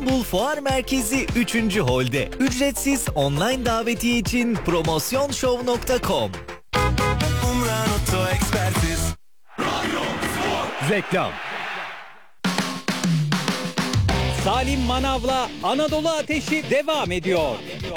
İstanbul Fuar Merkezi 3. Hol'de. Ücretsiz online davetiye için promosyonshow.com. Umran Oto Ekspertiz. Reklam. Salim Manav'la Anadolu Ateşi devam ediyor.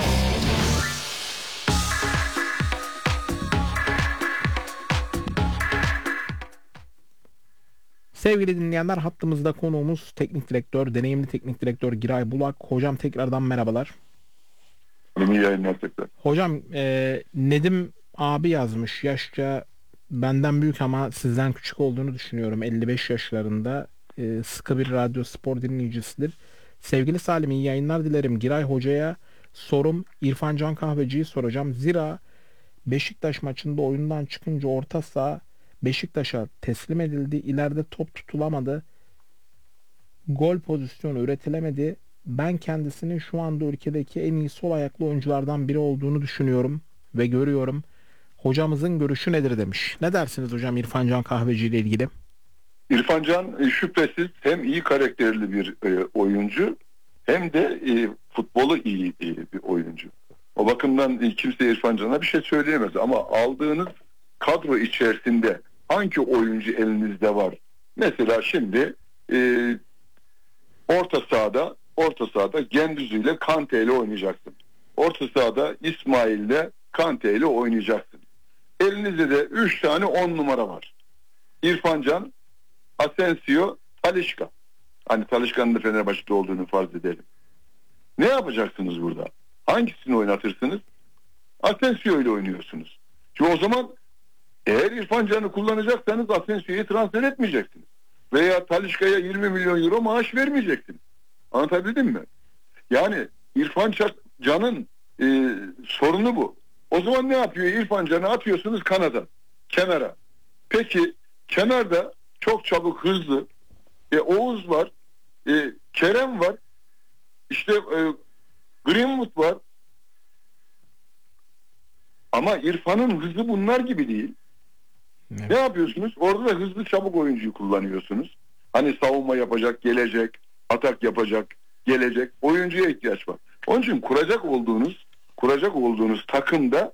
Sevgili dinleyenler, hattımızda konuğumuz teknik direktör, deneyimli teknik direktör Giray Bulak. Hocam tekrardan merhabalar. İyi yayınlar tekrar. Hocam Nedim abi yazmış. Yaşça benden büyük ama sizden küçük olduğunu düşünüyorum. 55 yaşlarında. Sıkı bir radyo spor dinleyicisidir. Sevgili Salim, iyi yayınlar dilerim. Giray Hoca'ya sorum İrfan Can Kahveci'yi soracağım. Zira Beşiktaş maçında oyundan çıkınca orta saha Beşiktaş'a teslim edildi. İleride top tutulamadı. Gol pozisyonu üretilemedi. Ben kendisinin şu anda ülkedeki en iyi sol ayaklı oyunculardan biri olduğunu düşünüyorum ve görüyorum. Hocamızın görüşü nedir demiş. Ne dersiniz hocam İrfan Can Kahveci ile ilgili? İrfan Can şüphesiz hem iyi karakterli bir oyuncu hem de futbolu iyi bir oyuncu. O bakımdan kimse İrfan Can'a bir şey söyleyemez ama aldığınız kadro içerisinde hangi oyuncu elinizde var? Mesela şimdi orta sahada Gendüzü ile Kante ile oynayacaksın. Orta sahada İsmail ile Kante ile oynayacaksın. Elinizde de 3 tane 10 numara var. İrfan Can, Asensio, Talisca. Hani Talisca'nın da Fenerbahçe'de olduğunu farz edelim. Ne yapacaksınız burada? Hangisini oynatırsınız? Asensio ile oynuyorsunuz. Şimdi o zaman eğer İrfan Can'ı kullanacaksanız Asensio'yu transfer etmeyeceksiniz. Veya Talisca'ya 20 milyon euro maaş vermeyeceksiniz. Anlatabildim mi? Yani İrfan Can'ın sorunu bu. O zaman ne yapıyor? İrfan Can'ı atıyorsunuz kanada, kenara. Peki kenarda çok çabuk, hızlı Oğuz var, Kerem var, işte Greenwood var. Ama İrfan'ın hızı bunlar gibi değil. Evet. Ne yapıyorsunuz? Orada da hızlı çabuk oyuncuyu kullanıyorsunuz. Hani savunma yapacak, gelecek, atak yapacak, gelecek oyuncuya ihtiyaç var. Onun için kuracak olduğunuz takımda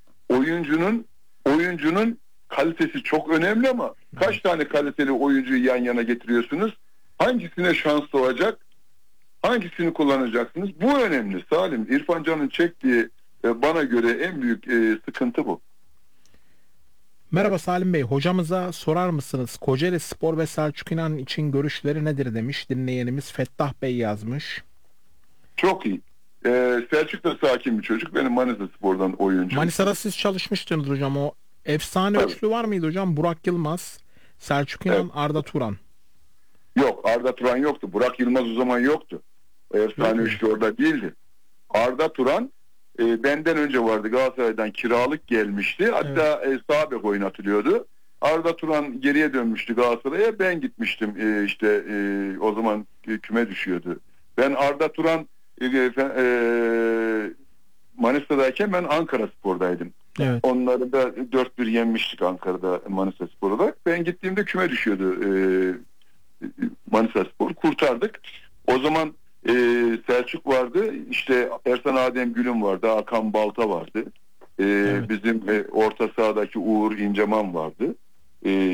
oyuncunun kalitesi çok önemli ama kaç tane kaliteli oyuncuyu yan yana getiriyorsunuz? Hangisine şans doğacak? Hangisini kullanacaksınız? Bu önemli Salim. İrfan Can'ın çektiği bana göre en büyük sıkıntı bu. Merhaba Salim Bey. Hocamıza sorar mısınız? Kocaeli Spor ve Selçuk İnan için görüşleri nedir demiş. Dinleyenimiz Fettah Bey yazmış. Çok iyi. Selçuk da sakin bir çocuk. Benim Manisa Spor'dan oyuncu. Manisa'da siz çalışmıştınız hocam. O efsane evet. Üçlü var mıydı hocam? Burak Yılmaz, Selçuk İnan, evet. Arda Turan. Yok, Arda Turan yoktu. Burak Yılmaz o zaman yoktu. O efsane üçlü orada değildi. Arda Turan benden önce vardı. Galatasaray'dan kiralık gelmişti. Hatta evet. Sağ bek oynatılıyordu. Arda Turan geriye dönmüştü Galatasaray'a. Ben gitmiştim. O zaman küme düşüyordu. Ben Arda Turan Manisa'dayken ben Ankara Spor'daydım. Evet. Onları da 4-1 yenmiştik Ankara'da Manisa Spor olarak. Ben gittiğimde küme düşüyordu Manisa Spor. Kurtardık. O zaman Selçuk vardı. İşte Ersan Adem Gül'ün vardı. Hakan Balta vardı. Evet. Bizim orta sahadaki Uğur İnceman vardı.